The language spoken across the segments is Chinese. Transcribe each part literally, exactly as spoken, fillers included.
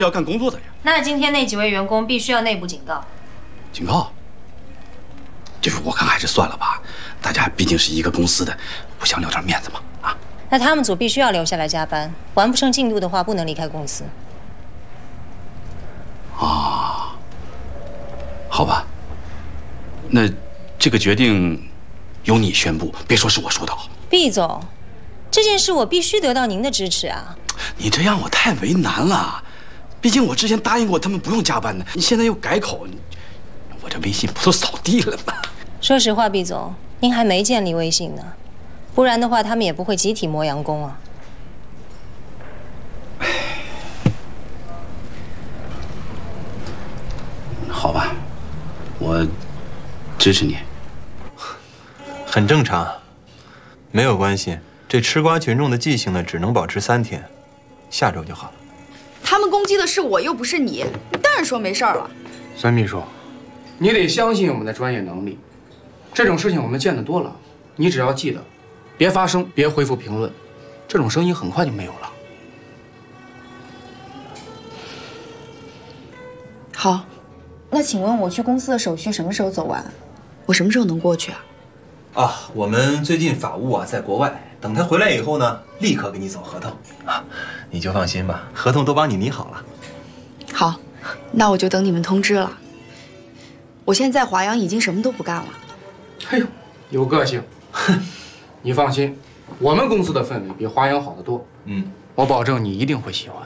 要干工作的呀。 那今天那几位员工必须要内部警告。 警告？就是我看还是算了吧，大家毕竟是一个公司的，互相留点面子嘛。啊。 那他们组必须要留下来加班，完不成进度的话，不能离开公司。 啊，好吧。那这个决定由你宣布，别说是我说的。 毕总，这件事我必须得到您的支持啊！ 你这样我太为难了，毕竟我之前答应过他们不用加班的，你现在又改口，我这微信不都扫地了吗？ 说实话，毕总，您还没建立微信呢，不然的话，他们也不会集体磨洋工啊。 好吧，我支持你。 很正常，没有关系。这吃瓜群众的记性呢，只能保持三天，下周就好了。 他们攻击的是我，又不是你，你当然说没事儿了。 孙秘书，你得相信我们的专业能力。这种事情我们见得多了，你只要记得，别发声，别回复评论，这种声音很快就没有了。 好，那请问我去公司的手续什么时候走完？我什么时候能过去啊？ 啊，我们最近法务啊在国外，等他回来以后呢，立刻给你走合同啊，你就放心吧，合同都帮你拟好了。 好，那我就等你们通知了。我现在在华阳已经什么都不干了。 哎呦，有个性。你放心，我们公司的氛围比华阳好得多。嗯，我保证你一定会喜欢。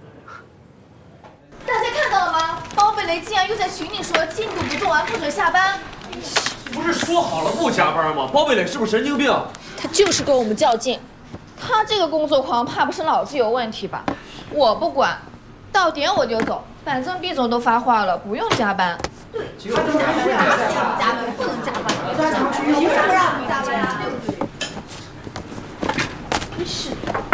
大家看到了吗？包贝雷竟然又在群里说进度不做完不准下班。 不是说好了不加班吗？包贝雷是不是神经病？ 他就是跟我们较劲。他这个工作狂，怕不是脑子有问题吧？我不管，到点我就走，反正毕总都发话了，不用加班。对，他就是加班，不能加班，不能加班，凭什么让你加班啊？真是。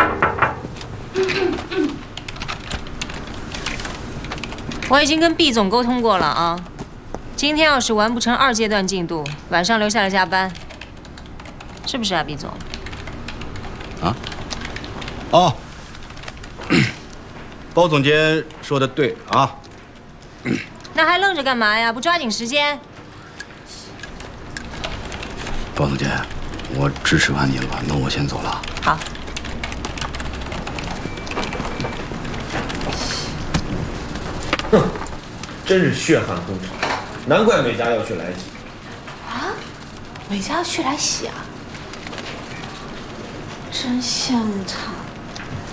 我已经跟毕总沟通过了啊，今天要是完不成二阶段进度，晚上留下来加班，是不是啊，毕总？ 啊？哦，包总监说的对啊。 那还愣着干嘛呀？不抓紧时间？ 包总监，我支持完你了，那我先走了。 好。 哼，真是血汗工厂，难怪美嘉要去来洗。 啊？美嘉要去来洗啊？真像他。